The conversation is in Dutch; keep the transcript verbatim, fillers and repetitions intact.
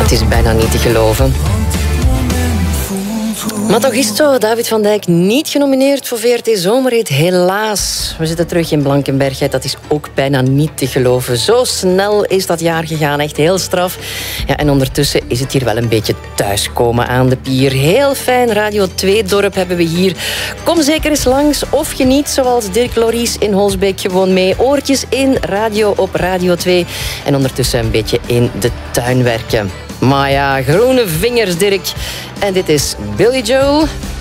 Het is bijna niet te geloven. Maar toch is het zo, David van Dijk niet genomineerd voor V R T Zomerhit. Helaas. We zitten terug in Blankenberg. Dat is ook bijna niet te geloven. Zo snel is dat jaar gegaan. Echt heel straf. Ja, en ondertussen is het hier wel een beetje thuiskomen aan de pier. Heel fijn Radio twee-dorp hebben we hier. Kom zeker eens langs of geniet zoals Dirk Lories in Holsbeek gewoon mee. Oortjes in, radio op Radio twee. En ondertussen een beetje in de tuin werken. Maar ja, groene vingers, Dirk. En dit is Billy Joel.